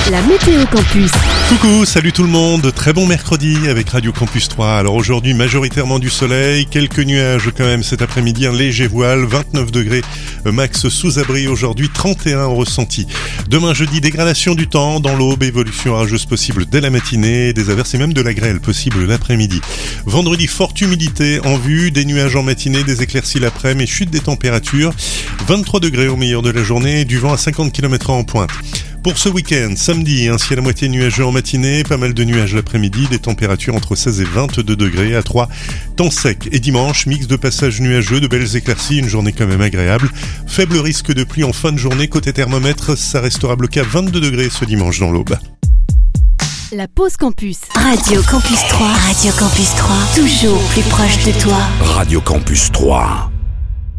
La météo campus. Coucou, salut tout le monde, très bon mercredi avec Radio Campus 3. Alors aujourd'hui majoritairement du soleil, quelques nuages quand même cet après-midi, un léger voile, 29 degrés max sous abri aujourd'hui, 31 au ressenti. Demain jeudi, dégradation du temps, dans l'aube, évolution orageuse possible dès la matinée, des averses et même de la grêle possible l'après-midi. Vendredi, forte humidité en vue, des nuages en matinée, des éclaircies l'après-midi et chute des températures, 23 degrés au meilleur de la journée, du vent à 50 km/h en pointe. Pour ce week-end, samedi, un ciel à moitié nuageux en matinée, pas mal de nuages l'après-midi, des températures entre 16 et 22 degrés à 3, temps sec. Et dimanche, mix de passages nuageux, de belles éclaircies, une journée quand même agréable. Faible risque de pluie en fin de journée, côté thermomètre, ça restera bloqué à 22 degrés ce dimanche dans l'Aube. La pause campus. Radio Campus 3. Radio Campus 3. Toujours plus proche de toi. Radio Campus 3.